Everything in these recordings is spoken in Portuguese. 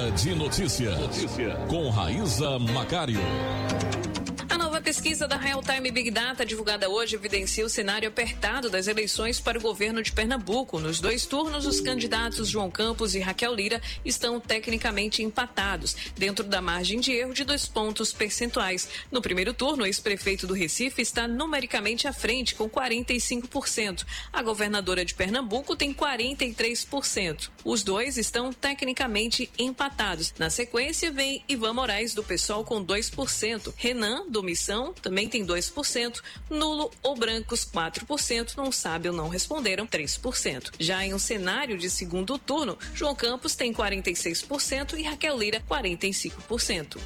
Hora de Notícia. Com Raíza Macário. A nova pesquisa da Real Time Big Data, divulgada hoje, evidencia o cenário apertado das eleições para o governo de Pernambuco. Nos 2 turnos, os candidatos João Campos e Raquel Lira estão tecnicamente empatados, dentro da margem de erro de 2 pontos percentuais. No primeiro turno, o ex-prefeito do Recife está numericamente à frente, com 45%. A governadora de Pernambuco tem 43%. Os dois estão tecnicamente empatados. Na sequência, vem Ivan Moraes, do PSOL, com 2%. Renan, do Missão, também tem 2%. Nulo ou brancos, 4%. Não sabe ou não responderam, 3%. Já em um cenário de segundo turno, João Campos tem 46% e Raquel Lira, 45%.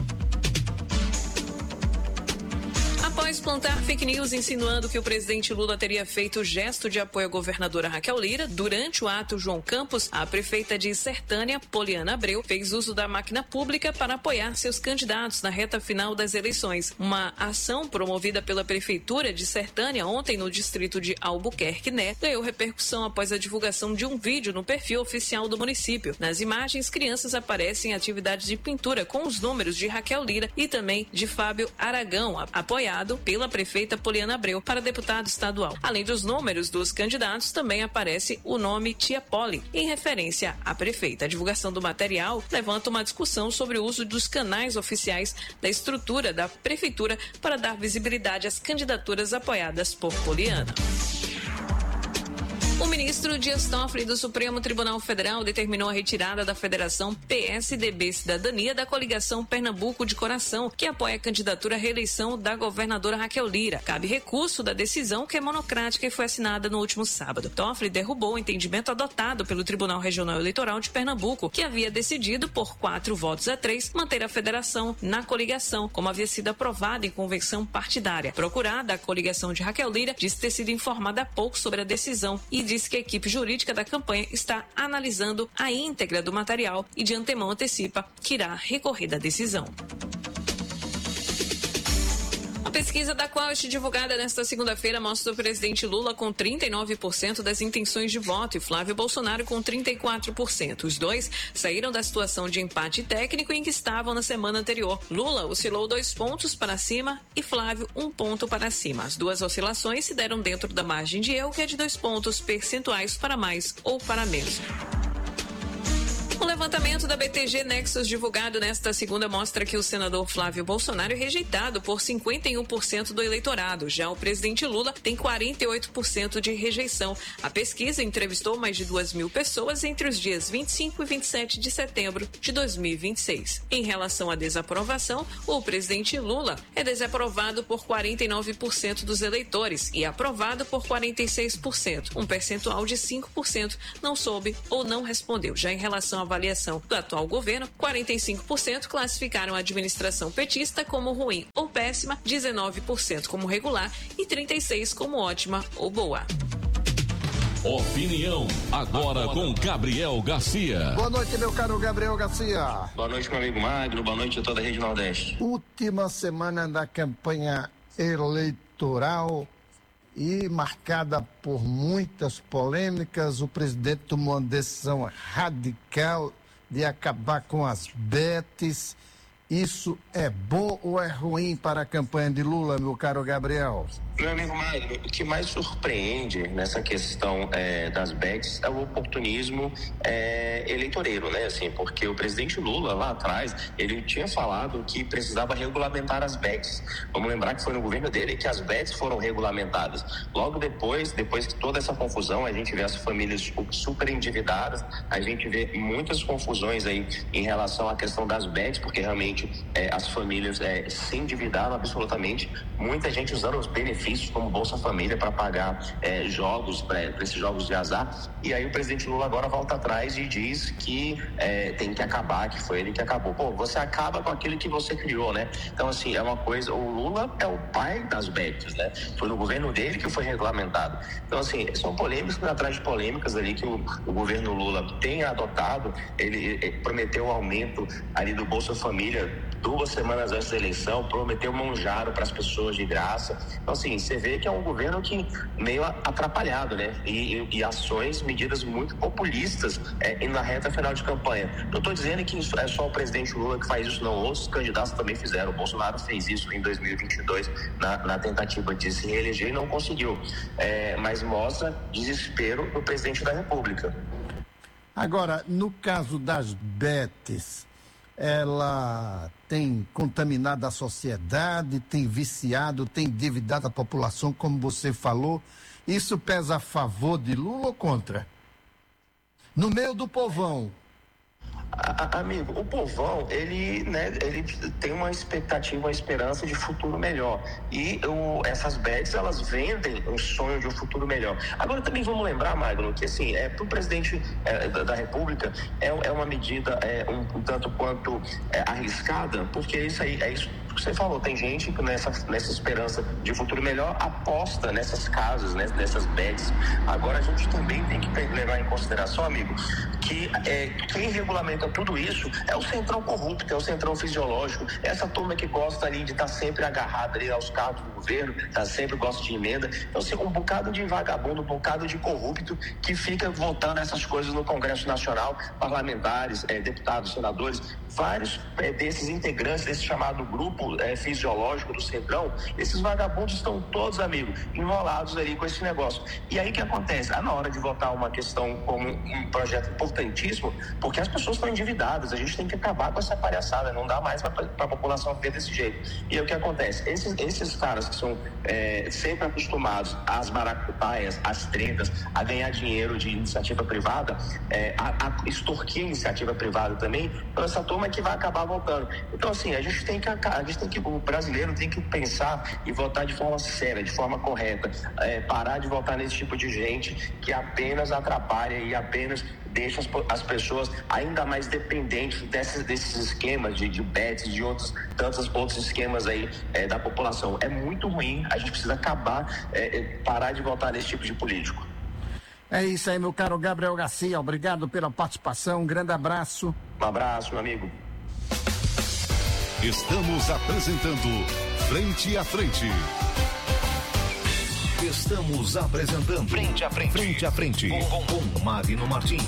Após plantar fake news insinuando que o presidente Lula teria feito gesto de apoio à governadora Raquel Lira, durante o ato João Campos, a prefeita de Sertânia, Poliana Abreu, fez uso da máquina pública para apoiar seus candidatos na reta final das eleições. Uma ação promovida pela prefeitura de Sertânia ontem no distrito de Albuquerque, né, ganhou repercussão após a divulgação de um vídeo no perfil oficial do município. Nas imagens, crianças aparecem em atividades de pintura com os números de Raquel Lira e também de Fábio Aragão, apoiado pela prefeita Poliana Abreu para deputado estadual. Além dos números dos candidatos, também aparece o nome Tia Poli, em referência à prefeita. A divulgação do material levanta uma discussão sobre o uso dos canais oficiais da estrutura da prefeitura para dar visibilidade às candidaturas apoiadas por Poliana. O ministro Dias Toffoli do Supremo Tribunal Federal determinou a retirada da Federação PSDB Cidadania da coligação Pernambuco de Coração, que apoia a candidatura à reeleição da governadora Raquel Lira. Cabe recurso da decisão, que é monocrática e foi assinada no último sábado. Toffoli derrubou o entendimento adotado pelo Tribunal Regional Eleitoral de Pernambuco, que havia decidido, por 4-3, manter a federação na coligação, como havia sido aprovado em convenção partidária. Procurada, a coligação de Raquel Lira disse ter sido informada há pouco sobre a decisão e disse que a equipe jurídica da campanha está analisando a íntegra do material e de antemão antecipa que irá recorrer da decisão. A pesquisa da Quest, divulgada nesta segunda-feira, mostra o presidente Lula com 39% das intenções de voto e Flávio Bolsonaro com 34%. Os dois saíram da situação de empate técnico em que estavam na semana anterior. Lula oscilou 2 pontos para cima e Flávio 1 ponto para cima. As duas oscilações se deram dentro da margem de erro, que é de 2 pontos percentuais para mais ou para menos. O levantamento da BTG Nexus, divulgado nesta segunda, mostra que o senador Flávio Bolsonaro é rejeitado por 51% do eleitorado. Já o presidente Lula tem 48% de rejeição. A pesquisa entrevistou mais de 2.000 pessoas entre os dias 25 e 27 de setembro de 2026. Em relação à desaprovação, o presidente Lula é desaprovado por 49% dos eleitores e aprovado por 46%. Um percentual de 5% não soube ou não respondeu. Já em relação à avaliação do atual governo, 45% classificaram a administração petista como ruim ou péssima, 19% como regular e 36% como ótima ou boa. Opinião, agora com Gabriel Garcia. Boa noite, meu caro Gabriel Garcia. Boa noite, meu amigo Magno. Boa noite a toda a Rede Nordeste. Última semana da campanha eleitoral e marcada por muitas polêmicas. O presidente tomou uma decisão radical de acabar com as bets. Isso é bom ou é ruim para a campanha de Lula, meu caro Gabriel? Meu amigo Magno, o que mais surpreende nessa questão das bets é o oportunismo eleitoreiro, né? Assim, porque o presidente Lula, lá atrás, ele tinha falado que precisava regulamentar as bets. Vamos lembrar que foi no governo dele que as bets foram regulamentadas. Logo depois que toda essa confusão, a gente vê as famílias super endividadas, a gente vê muitas confusões aí em relação à questão das bets, porque realmente as famílias se endividaram absolutamente, muita gente usando os benefícios como Bolsa Família para pagar jogos, para esses jogos de azar. E aí o presidente Lula agora volta atrás e diz que tem que acabar, que foi ele que acabou. Pô, você acaba com aquilo que você criou, né? Então, assim, é uma coisa, o Lula é o pai das bets, né? Foi no governo dele que foi regulamentado. Então, assim, são polêmicas atrás de polêmicas ali que o governo Lula tem adotado. Ele prometeu o aumento ali do Bolsa Família 2 semanas antes da eleição, prometeu manjaro para as pessoas de graça. Então, assim, você vê que é um governo que meio atrapalhado, né? E ações, medidas muito populistas na reta final de campanha. Não estou dizendo que isso é só o presidente Lula que faz isso, não. Outros candidatos também fizeram. O Bolsonaro fez isso em 2022 na tentativa de se reeleger e não conseguiu. Mas mostra desespero do presidente da República. Agora, no caso das bets, ela tem contaminado a sociedade, tem viciado, tem endividado a população, como você falou. Isso pesa a favor de Lula ou contra? No meio do povão. Amigo, o povão, ele tem uma expectativa, uma esperança de futuro melhor. E essas bets, elas vendem um sonho de um futuro melhor. Agora, também vamos lembrar, Magno, que assim, para o presidente da República, é uma medida um tanto quanto arriscada, porque isso aí, é isso que você falou, tem gente que nessa esperança de futuro melhor aposta nessas casas, nessas bets. Agora, a gente também tem que levar em consideração, amigo, que quem regulamenta tudo isso é o centrão corrupto, é o centrão fisiológico, essa turma que gosta ali de estar sempre agarrada ali aos cargos do governo, sempre gosta de emenda. Então, assim, um bocado de vagabundo, um bocado de corrupto que fica votando essas coisas no Congresso Nacional, parlamentares, deputados, senadores, vários desses integrantes desse chamado grupo fisiológico do centrão, esses vagabundos estão todos, amigo, enrolados ali com esse negócio. E aí o que acontece? Na hora de votar uma questão como um projeto importantíssimo, porque as pessoas estão endividadas, a gente tem que acabar com essa palhaçada, não dá mais para a população viver desse jeito. E aí o que acontece? Esses caras que são sempre acostumados às maracutaias, às tretas, a ganhar dinheiro de iniciativa privada, a extorquir a iniciativa privada também, então essa turma é que vai acabar votando. Então, assim, o brasileiro tem que pensar e votar de forma séria, de forma correta, parar de votar nesse tipo de gente que apenas atrapalha e apenas deixa as pessoas ainda mais dependentes desses esquemas de bets, de tantos outros esquemas aí da população. É muito ruim, a gente precisa parar de votar nesse tipo de político. É isso aí, meu caro Gabriel Garcia, obrigado pela participação, um grande abraço. Um abraço, meu amigo. Estamos apresentando Frente a Frente. Estamos apresentando Frente a Frente. Frente a Frente com Magno Martins.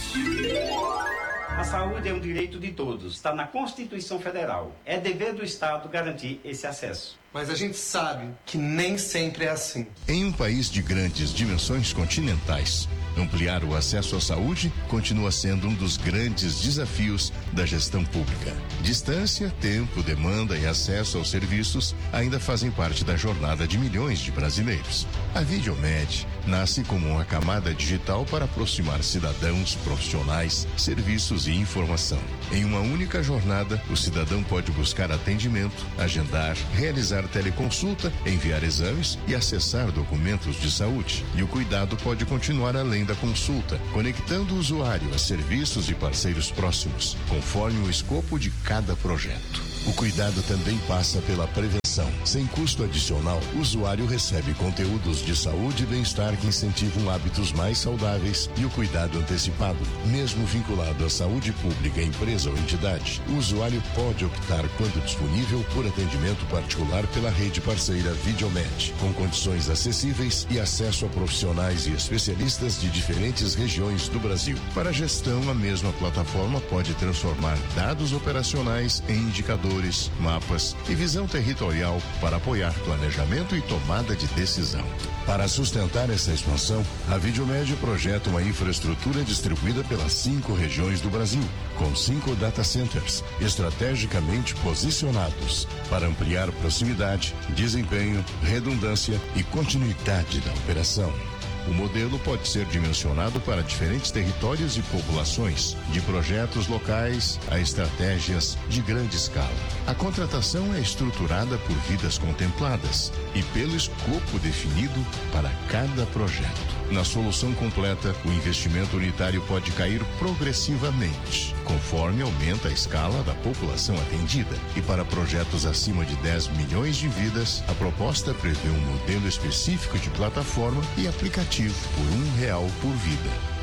A saúde é um direito de todos, está na Constituição Federal. É dever do Estado garantir esse acesso. Mas a gente sabe que nem sempre é assim. Em um país de grandes dimensões continentais, ampliar o acesso à saúde continua sendo um dos grandes desafios da gestão pública. Distância, tempo, demanda e acesso aos serviços ainda fazem parte da jornada de milhões de brasileiros. A Videomed nasce como uma camada digital para aproximar cidadãos, profissionais, serviços e informação. Em uma única jornada, o cidadão pode buscar atendimento, agendar, realizar teleconsulta, enviar exames e acessar documentos de saúde. E o cuidado pode continuar além da consulta, conectando o usuário a serviços e parceiros próximos, conforme o escopo de cada projeto. O cuidado também passa pela prevenção. Sem custo adicional, o usuário recebe conteúdos de saúde e bem-estar que incentivam hábitos mais saudáveis e o cuidado antecipado. Mesmo vinculado à saúde pública, empresa ou entidade, o usuário pode optar, quando disponível, por atendimento particular pela rede parceira Videomed, com condições acessíveis e acesso a profissionais e especialistas de diferentes regiões do Brasil. Para a gestão, a mesma plataforma pode transformar dados operacionais em indicadores, mapas e visão territorial para apoiar planejamento e tomada de decisão. Para sustentar essa expansão, a Videomed projeta uma infraestrutura distribuída pelas 5 regiões do Brasil, com 5 data centers estrategicamente posicionados para ampliar proximidade, desempenho, redundância e continuidade da operação. O modelo pode ser dimensionado para diferentes territórios e populações, de projetos locais a estratégias de grande escala. A contratação é estruturada por vidas contempladas e pelo escopo definido para cada projeto. Na solução completa, o investimento unitário pode cair progressivamente, conforme aumenta a escala da população atendida. E para projetos acima de 10 milhões de vidas, a proposta prevê um modelo específico de plataforma e aplicativo por R$1 por vida.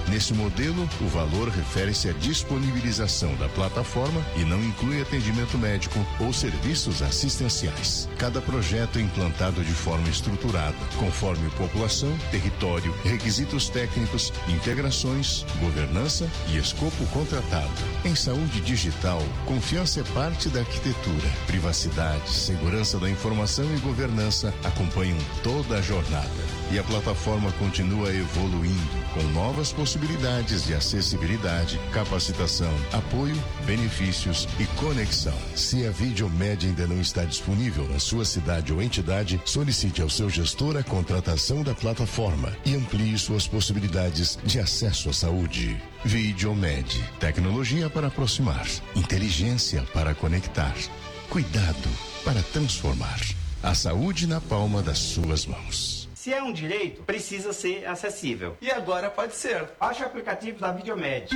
Nesse modelo, o valor refere-se à disponibilização da plataforma e não inclui atendimento médico ou serviços assistenciais. Cada projeto é implantado de forma estruturada, conforme população, território, requisitos técnicos, integrações, governança e escopo contratado. Em saúde digital, confiança é parte da arquitetura. Privacidade, segurança da informação e governança acompanham toda a jornada. E a plataforma continua evoluindo, com novas possibilidades de acessibilidade, capacitação, apoio, benefícios e conexão. Se a Videomed ainda não está disponível na sua cidade ou entidade, solicite ao seu gestor a contratação da plataforma e amplie suas possibilidades de acesso à saúde. Videomed, tecnologia para aproximar, inteligência para conectar, cuidado para transformar. A saúde na palma das suas mãos. Se é um direito, precisa ser acessível. E agora pode ser. Baixe o aplicativo da Videomed.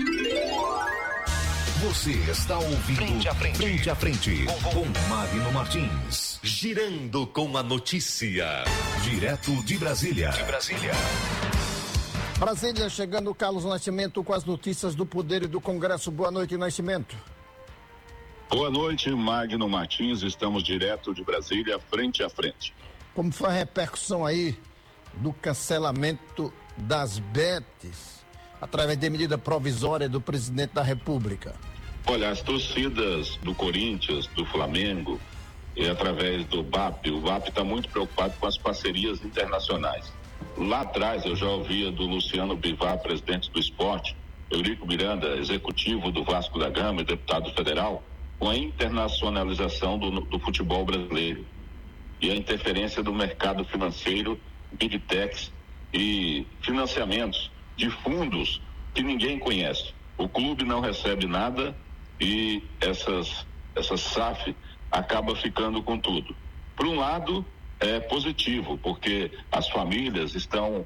Você está ouvindo Frente a Frente, com Magno Martins. Girando com a notícia. Direto de Brasília. Brasília, chegando o Carlos Nascimento com as notícias do Poder e do Congresso. Boa noite, Nascimento. Boa noite, Magno Martins. Estamos direto de Brasília, frente a frente. Como foi a repercussão aí do cancelamento das bets através de medida provisória do presidente da República? Olha, as torcidas do Corinthians, do Flamengo e através do BAP, o BAP está muito preocupado com as parcerias internacionais. Lá atrás eu já ouvia do Luciano Bivar, presidente do esporte, Eurico Miranda, executivo do Vasco da Gama e deputado federal, com a internacionalização do futebol brasileiro e a interferência do mercado financeiro, big techs e financiamentos de fundos que ninguém conhece. O clube não recebe nada e essa SAF acaba ficando com tudo. Por um lado, é positivo, porque as famílias estão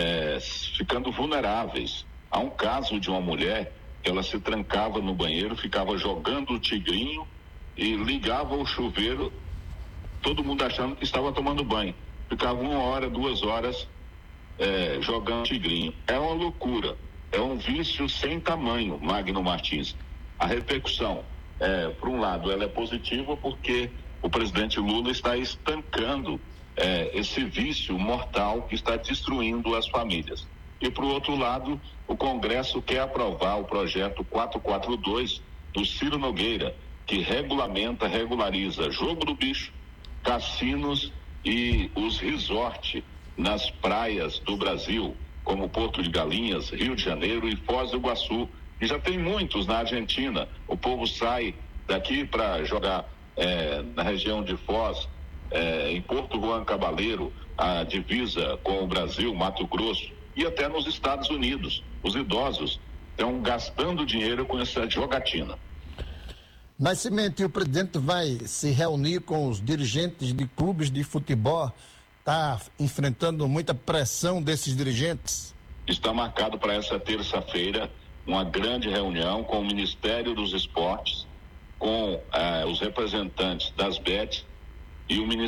ficando vulneráveis. Há um caso de uma mulher que ela se trancava no banheiro, ficava jogando o tigrinho e ligava o chuveiro, todo mundo achando que estava tomando banho. Ficava 1 hora, 2 horas jogando tigrinho. É uma loucura, é um vício sem tamanho, Magno Martins. A repercussão, por um lado, ela é positiva porque o presidente Lula está estancando esse vício mortal que está destruindo as famílias. E, por outro lado, o Congresso quer aprovar o projeto 442 do Ciro Nogueira, que regulariza jogo do bicho, cassinos e os resorts nas praias do Brasil, como Porto de Galinhas, Rio de Janeiro e Foz do Iguaçu. E já tem muitos na Argentina. O povo sai daqui para jogar na região de Foz, em Porto Juan Cabaleiro, a divisa com o Brasil, Mato Grosso, e até nos Estados Unidos. Os idosos estão gastando dinheiro com essa jogatina. Nascimento, e o presidente vai se reunir com os dirigentes de clubes de futebol? Está enfrentando muita pressão desses dirigentes? Está marcado para essa terça-feira uma grande reunião com o Ministério dos Esportes, com os representantes das bets e o Ministério